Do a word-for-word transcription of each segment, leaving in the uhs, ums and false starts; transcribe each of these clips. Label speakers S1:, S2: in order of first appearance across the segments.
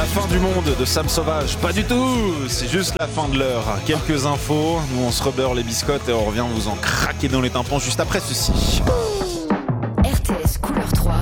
S1: fin du monde de Sam Sauvage. Pas du tout, c'est juste la fin de l'heure. Quelques infos, nous on se rebeurre les biscottes et on revient vous en craquer dans les tympans juste après ceci.
S2: R T S Couleur trois.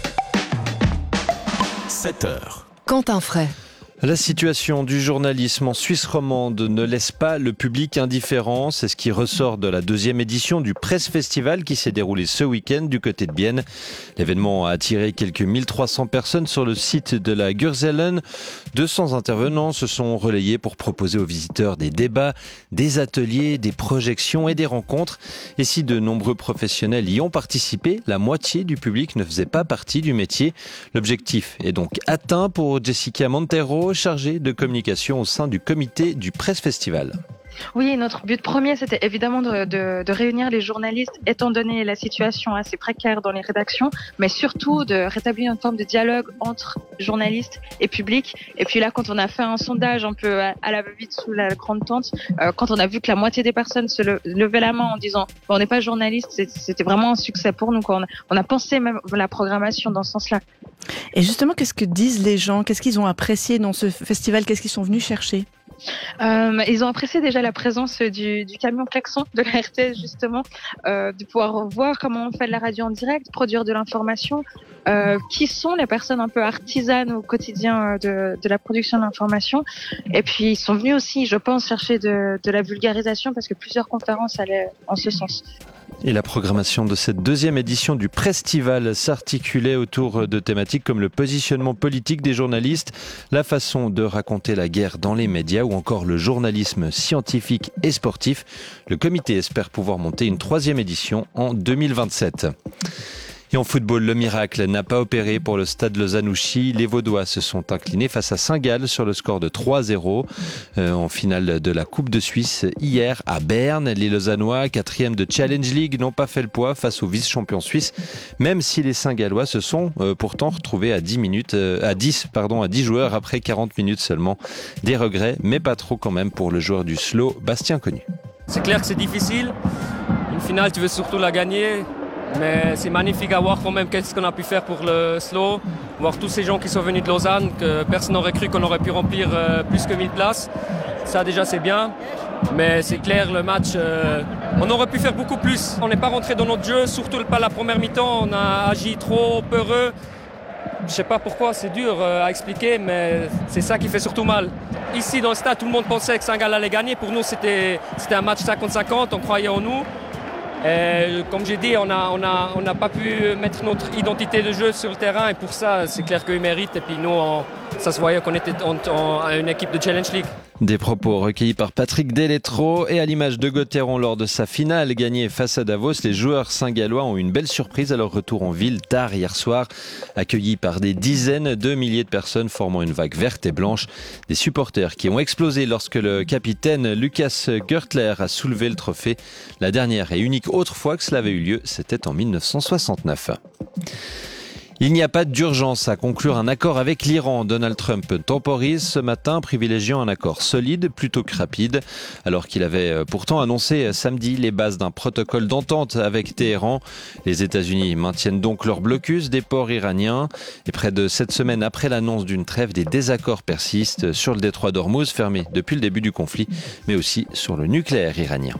S1: sept heures.
S2: Quentin Fray.
S3: La situation du journalisme en Suisse romande ne laisse pas le public indifférent. C'est ce qui ressort de la deuxième édition du Presse Festival qui s'est déroulé ce week-end du côté de Bienne. L'événement a attiré quelques mille trois cents personnes sur le site de la Gurzellen. deux cents intervenants se sont relayés pour proposer aux visiteurs des débats, des ateliers, des projections et des rencontres. Et si de nombreux professionnels y ont participé, la moitié du public ne faisait pas partie du métier. L'objectif est donc atteint pour Jessica Montero, chargée de communication au sein du comité du Presse Festival.
S4: Oui, notre but premier, c'était évidemment de, de, de réunir les journalistes, étant donné la situation assez précaire dans les rédactions, mais surtout de rétablir une forme de dialogue entre journalistes et public. Et puis là, quand on a fait un sondage un peu à, à la va-vite sous la grande tente, euh, quand on a vu que la moitié des personnes se le, levaient la main en disant bon, « on n'est pas journaliste », c'était vraiment un succès pour nous. Quoi. On, a, on a pensé même la programmation dans ce sens-là.
S5: Et justement, qu'est-ce que disent les gens ? Qu'est-ce qu'ils ont apprécié dans ce festival ? Qu'est-ce qu'ils sont venus chercher ?
S4: Euh, ils ont apprécié déjà la présence du, du camion klaxon de la R T S justement, euh, de pouvoir voir comment on fait de la radio en direct, produire de l'information, euh, qui sont les personnes un peu artisanes au quotidien de, de la production d'information. Et puis ils sont venus aussi, je pense, chercher de, de la vulgarisation parce que plusieurs conférences allaient en ce sens.
S3: Et la programmation de cette deuxième édition du Prestival s'articulait autour de thématiques comme le positionnement politique des journalistes, la façon de raconter la guerre dans les médias ou encore le journalisme scientifique et sportif. Le comité espère pouvoir monter une troisième édition en deux mille vingt-sept. Et en football, le miracle n'a pas opéré pour le stade Lausanne-Ouchy. Les Vaudois se sont inclinés face à Saint-Gall sur le score de trois à zéro euh, en finale de la Coupe de Suisse hier à Berne. Les Lausannois, quatrième de Challenge League, n'ont pas fait le poids face aux vice-champions suisses, même si les Saint-Gallois se sont euh, pourtant retrouvés à dix minutes, euh, à dix, pardon, à dix joueurs après quarante minutes seulement. Des regrets, mais pas trop quand même pour le joueur du Slow, Bastien Connu.
S6: C'est clair que c'est difficile. Une finale, tu veux surtout la gagner. Mais c'est magnifique à voir quand même qu'est-ce qu'on a pu faire pour le Slow, voir tous ces gens qui sont venus de Lausanne, que personne n'aurait cru qu'on aurait pu remplir euh, plus que mille places. Ça déjà c'est bien, mais c'est clair le match, euh, on aurait pu faire beaucoup plus. On n'est pas rentré dans notre jeu, surtout pas la première mi-temps, on a agi trop peureux. Je sais pas pourquoi, c'est dur euh, à expliquer, mais c'est ça qui fait surtout mal. Ici dans le stade, tout le monde pensait que Saint-Gall allait gagner. Pour nous, c'était, c'était un match cinquante cinquante, on croyait en nous. Et comme j'ai dit, on n'a on a, on a pas pu mettre notre identité de jeu sur le terrain et pour ça, c'est clair qu'ils méritent. Et puis nous, on, ça se voyait qu'on était en, en, une équipe de Challenge League.
S3: Des propos recueillis par Patrick Deletro et à l'image de Gauthieron lors de sa finale gagnée face à Davos, les joueurs saint-gallois ont eu une belle surprise à leur retour en ville tard hier soir, accueillis par des dizaines de milliers de personnes formant une vague verte et blanche. Des supporters qui ont explosé lorsque le capitaine Lucas Görtler a soulevé le trophée. La dernière et unique autre fois que cela avait eu lieu, c'était en mille neuf cent soixante-neuf. Il n'y a pas d'urgence à conclure un accord avec l'Iran. Donald Trump temporise ce matin, privilégiant un accord solide plutôt que rapide, alors qu'il avait pourtant annoncé samedi les bases d'un protocole d'entente avec Téhéran. Les États-Unis maintiennent donc leur blocus des ports iraniens. Et près de sept semaines après l'annonce d'une trêve, des désaccords persistent sur le détroit d'Ormuz, fermé depuis le début du conflit, mais aussi sur le nucléaire iranien.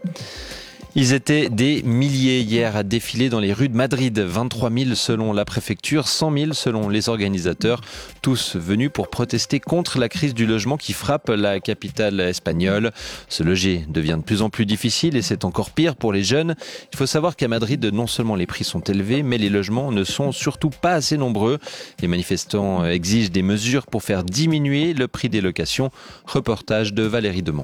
S3: Ils étaient des milliers hier à défiler dans les rues de Madrid. vingt-trois mille selon la préfecture, cent mille selon les organisateurs. Tous venus pour protester contre la crise du logement qui frappe la capitale espagnole. Se loger devient de plus en plus difficile et c'est encore pire pour les jeunes. Il faut savoir qu'à Madrid, non seulement les prix sont élevés, mais les logements ne sont surtout pas assez nombreux. Les manifestants exigent des mesures pour faire diminuer le prix des locations. Reportage de Valérie Demont.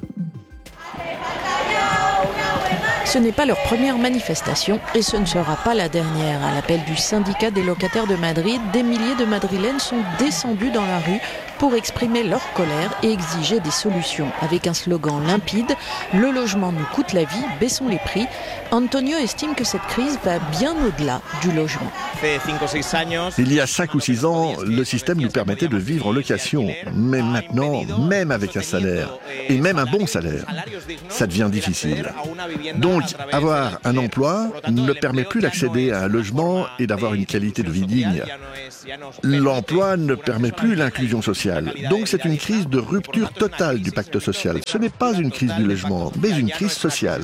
S7: Ce n'est pas leur première manifestation et ce ne sera pas la dernière. À l'appel du syndicat des locataires de Madrid, des milliers de Madrilènes sont descendus dans la rue pour exprimer leur colère et exiger des solutions. Avec un slogan limpide, le logement nous coûte la vie, baissons les prix. Antonio estime que cette crise va bien au-delà du logement.
S8: Il y a cinq ou six ans, le système nous permettait de vivre en location. Mais maintenant, même avec un salaire, et même un bon salaire, ça devient difficile. Donc, avoir un emploi ne permet plus d'accéder à un logement et d'avoir une qualité de vie digne. L'emploi ne permet plus l'inclusion sociale. sociale. Donc c'est une crise de rupture totale du pacte social. Ce n'est pas une crise du logement, mais une crise sociale.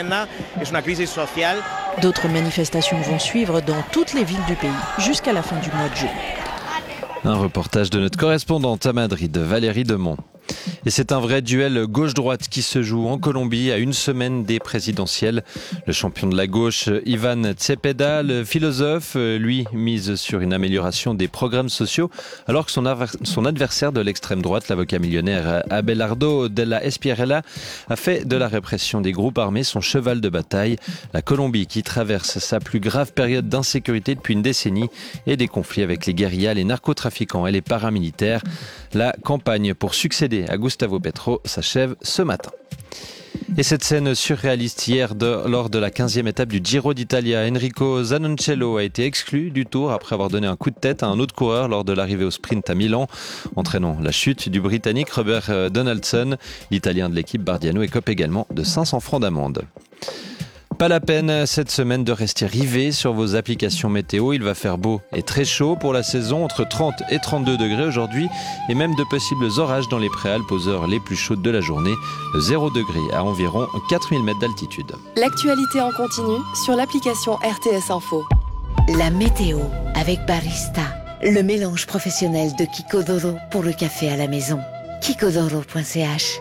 S7: D'autres manifestations vont suivre dans toutes les villes du pays jusqu'à la fin du mois de juin.
S3: Un reportage de notre correspondante à Madrid, Valérie Demont. Et c'est un vrai duel gauche-droite qui se joue en Colombie à une semaine des présidentielles. Le champion de la gauche, Iván Cepeda, le philosophe, lui, mise sur une amélioration des programmes sociaux, alors que son, son adversaire de l'extrême droite, l'avocat millionnaire Abelardo de la Espriella, a fait de la répression des groupes armés son cheval de bataille. La Colombie qui traverse sa plus grave période d'insécurité depuis une décennie et des conflits avec les guérillas, les narcotrafiquants et les paramilitaires. La campagne pour succéder à Gustavo Petro s'achève ce matin. Et cette scène surréaliste hier de, lors de la quinzième étape du Giro d'Italia, Enrico Zanoncello a été exclu du Tour après avoir donné un coup de tête à un autre coureur lors de l'arrivée au sprint à Milan, entraînant la chute du Britannique Robert Donaldson. L'Italien de l'équipe Bardiano écope également de cinq cents francs d'amende. Pas la peine cette semaine de rester rivé sur vos applications météo. Il va faire beau et très chaud pour la saison, entre trente et trente-deux degrés aujourd'hui et même de possibles orages dans les Préalpes aux heures les plus chaudes de la journée. zéro degré à environ quatre mille mètres d'altitude.
S2: L'actualité en continu sur l'application R T S Info. La météo avec Barista, le mélange professionnel de Kiko.Doro pour le café à la maison. Kiko.Doro point C H.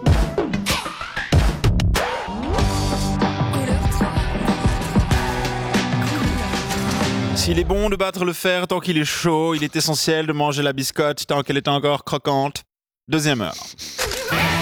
S1: S'il est bon de battre le fer tant qu'il est chaud, il est essentiel de manger la biscotte tant qu'elle est encore croquante. Deuxième heure.